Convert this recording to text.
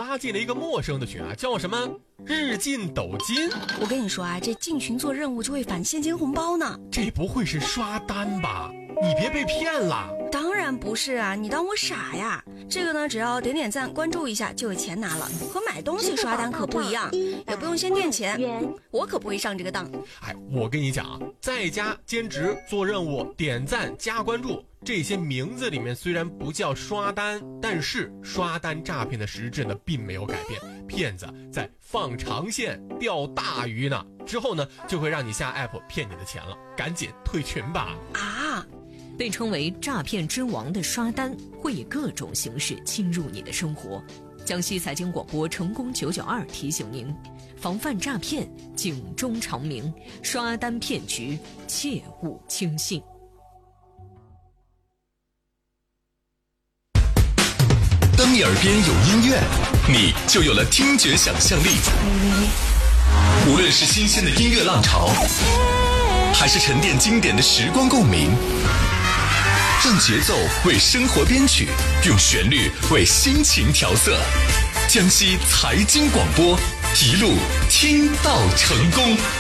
拉进了一个陌生的群啊，叫什么日进斗金。 我跟你说啊，这进群做任务就会返现金红包呢。 这不会是刷单吧？你别被骗了。 当然不是啊，你当我傻呀？这个呢，只要点点赞关注一下就有钱拿了，和买东西刷单可不一样，也不用先垫钱，我可不会上这个当。 哎，我跟你讲啊，在家兼职做任务点赞加关注，这些名字里面虽然不叫刷单，但是刷单诈骗的实质呢并没有改变，骗子在放长线钓大鱼呢，之后呢就会让你下 app 骗你的钱了，赶紧退群吧。 啊， 被称为诈骗之王的刷单会以各种形式侵入你的生活。江西财经广播成功992提醒您，防范诈骗，警钟长鸣，刷单骗局切勿轻信。 当你耳边有音乐，你就有了听觉想象力。无论是新鲜的音乐浪潮，还是沉淀经典的时光共鸣，让节奏为生活编曲，用旋律为心情调色。江西财经广播，一路听到成功。